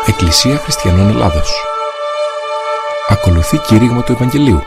Εκκλησία Χριστιανών Ελλάδος. Ακολουθεί κήρυγμα του Ευαγγελίου.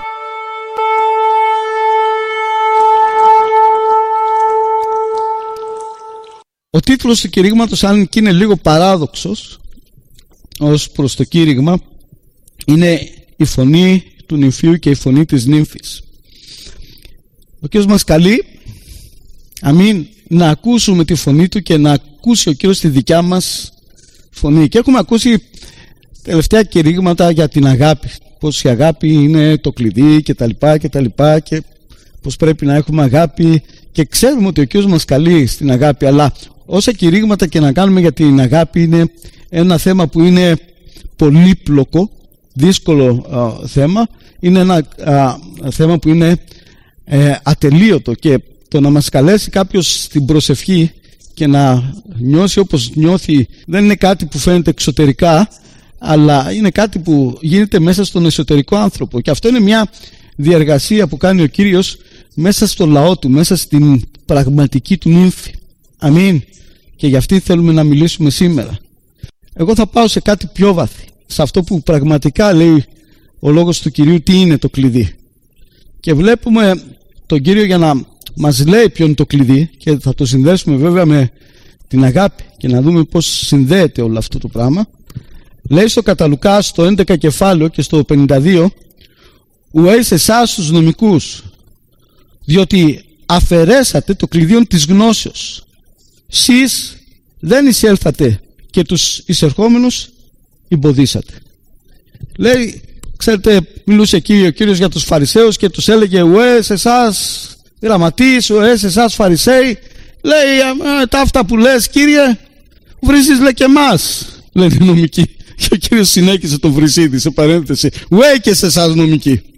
Ο τίτλος του κηρύγματος, αν και είναι λίγο παράδοξος ως προς το κήρυγμα, είναι η φωνή του νυμφίου και η φωνή της νύμφης. Ο Κύριος μας καλεί, αμήν, να ακούσουμε τη φωνή του και να ακούσει ο Κύριος τη δικιά μας φωνή. Και έχουμε ακούσει τελευταία κηρύγματα για την αγάπη, πως η αγάπη είναι το κλειδί και τα λοιπά και πως πρέπει να έχουμε αγάπη, και ξέρουμε ότι ο Κύριος μας καλεί στην αγάπη, αλλά όσα κηρύγματα και να κάνουμε για την αγάπη, είναι ένα θέμα που είναι πολύπλοκο, δύσκολο θέμα, είναι ένα θέμα που είναι ατελείωτο, και το να μας καλέσει κάποιος στην προσευχή και να νιώσει όπως νιώθει δεν είναι κάτι που φαίνεται εξωτερικά, αλλά είναι κάτι που γίνεται μέσα στον εσωτερικό άνθρωπο, και αυτό είναι μια διεργασία που κάνει ο Κύριος μέσα στο λαό του, μέσα στην πραγματική του νύμφη. Αμήν. Και γι' αυτή θέλουμε να μιλήσουμε σήμερα. Εγώ θα πάω σε κάτι πιο βαθύ, σε αυτό που πραγματικά λέει ο λόγος του Κυρίου, τι είναι το κλειδί. Και βλέπουμε τον Κύριο για να μας λέει ποιο είναι το κλειδί, και θα το συνδέσουμε βέβαια με την αγάπη και να δούμε πώς συνδέεται όλο αυτό το πράγμα. Λέει στο κατά Λουκά, στο 11 κεφάλαιο και στο 52, ουέ σε εσάς τους νομικούς, διότι αφαιρέσατε το κλειδίον της γνώσεως. Σεις δεν εισέλθατε και τους εισερχόμενους εμποδίσατε. Λέει, ξέρετε, μιλούσε εκεί ο Κύριος για τους Φαρισαίους και τους έλεγε, ουέ σε εσάς γραμματείς, ουέ σε εσάς Φαρισαίοι. Λέει, τα αυτά που λες, Κύριε, βρίζεις, λέει, και εμάς, λένε οι νομικοί. Και ο Κύριος συνέχισε το βρυσίδι σε παρένθεση, ουέ και σε εσάς νομικοί.